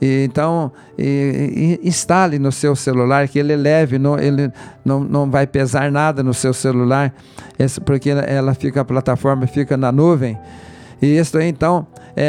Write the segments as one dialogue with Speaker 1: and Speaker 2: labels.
Speaker 1: Então, instale no seu celular, que ele é leve, ele não vai pesar nada no seu celular, porque a plataforma fica na nuvem. E isso aí, então,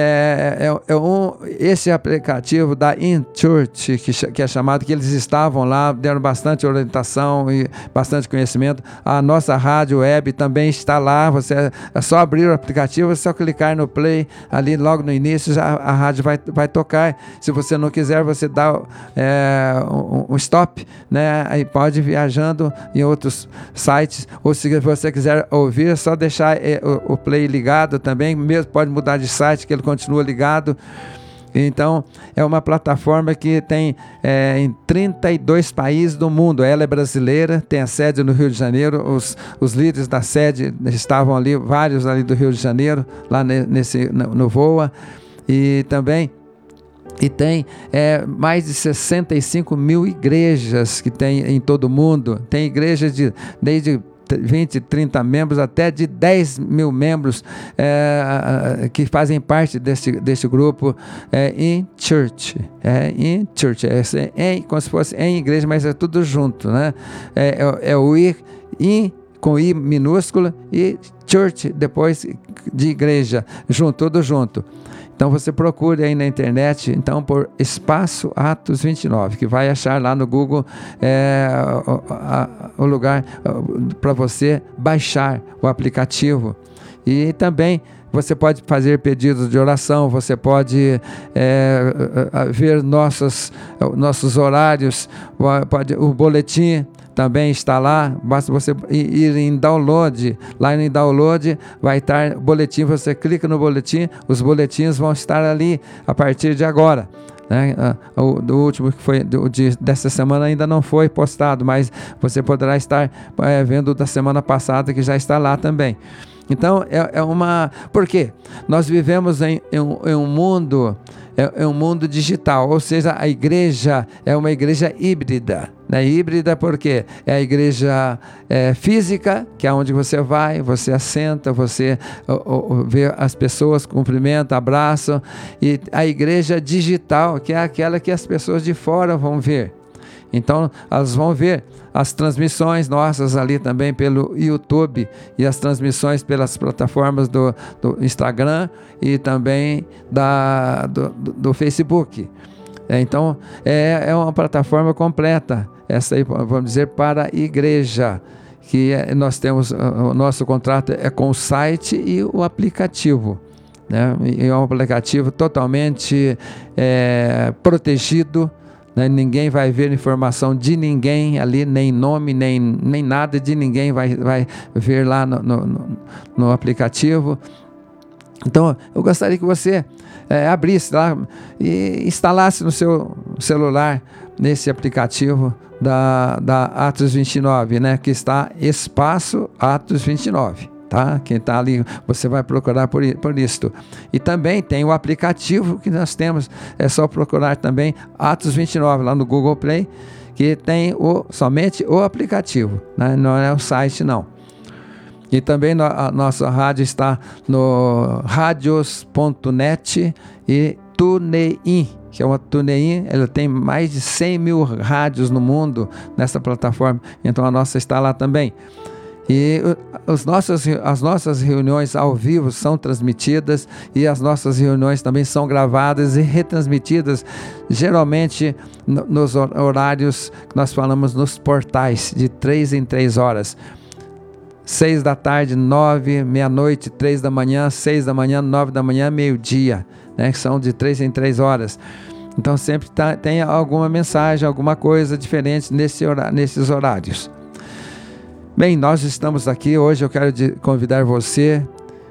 Speaker 1: esse aplicativo da InChurch, que é chamado, que eles estavam lá, deram bastante orientação e bastante conhecimento. A nossa rádio web também está lá, é só abrir o aplicativo, é só clicar no play, ali logo no início já a rádio vai tocar. Se você não quiser, você dá um stop, né? Aí pode ir viajando em outros sites, ou se você quiser ouvir, é só deixar o play ligado também, mesmo pode mudar de site, que ele continua ligado. Então, é uma plataforma que tem em 32 países do mundo. Ela é brasileira, tem a sede no Rio de Janeiro. Os líderes da sede estavam ali, vários ali do Rio de Janeiro, lá no VOA. E também tem mais de 65 mil igrejas que tem em todo o mundo. Tem igrejas desde 20, 30 membros, até de 10 mil membros que fazem parte deste grupo InChurch. InChurch, como se fosse em igreja, mas é tudo junto, né? O I com I minúsculo e Church depois de igreja, tudo junto. Então você procure aí na internet, então, por Espaço Atos 29, que vai achar lá no Google o lugar para você baixar o aplicativo. E também você pode fazer pedidos de oração, você pode ver nossos horários, o boletim também está lá, basta você ir em download, lá em download vai estar o boletim, você clica no boletim, os boletins vão estar ali a partir de agora, né? O último que foi dessa semana ainda não foi postado, mas você poderá estar vendo da semana passada, que já está lá também. Então por quê? Nós vivemos em um mundo, um mundo digital, ou seja, a igreja é uma igreja híbrida, né? Híbrida porque é a igreja física, que é onde você vai, você assenta, você vê as pessoas, cumprimenta, abraça, e a igreja digital, que é aquela que as pessoas de fora vão ver. Então, elas vão ver as transmissões nossas ali também pelo YouTube e as transmissões pelas plataformas do Instagram e também do Facebook. Então, é uma plataforma completa, essa aí, vamos dizer, para a igreja, que nós temos, o nosso contrato é com o site e o aplicativo, né? E é um aplicativo totalmente protegido, né? Ninguém vai ver informação de ninguém ali, nem nome, nem nada de ninguém vai ver lá no aplicativo. Então, eu gostaria que você abrisse lá e instalasse no seu celular, nesse aplicativo da Atos 29, né? Que está Espaço Atos 29. Tá? Quem está ali, você vai procurar por isto. E também tem o aplicativo que nós temos, é só procurar também Atos 29 lá no Google Play, que tem somente o aplicativo, né? Não é o site não. E também a nossa rádio está no radios.net e TuneIn, que é uma TuneIn, ela tem mais de 100 mil rádios no mundo nessa plataforma, então a nossa está lá também. E as nossas reuniões ao vivo são transmitidas, e as nossas reuniões também são gravadas e retransmitidas, geralmente nos horários que nós falamos nos portais, de 3 em 3 horas. 6 da tarde, 9, meia-noite, 3 da manhã, 6 da manhã, 9 da manhã, meio-dia, né? Que são de 3 em 3 horas. Então sempre tem alguma mensagem, alguma coisa diferente nesses horários. Bem, nós estamos aqui hoje, eu quero convidar você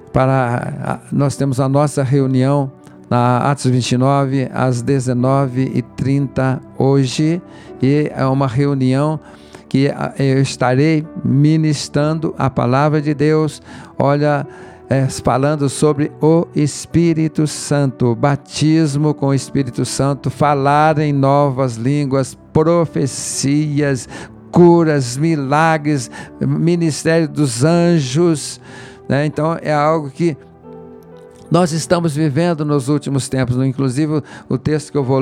Speaker 1: nós temos a nossa reunião na Atos 29, às 19h30 hoje, e é uma reunião que eu estarei ministrando a palavra de Deus, falando sobre o Espírito Santo, batismo com o Espírito Santo, falar em novas línguas, profecias, curas, milagres, ministério dos anjos, né? Então é algo que nós estamos vivendo nos últimos tempos. Inclusive o texto que eu vou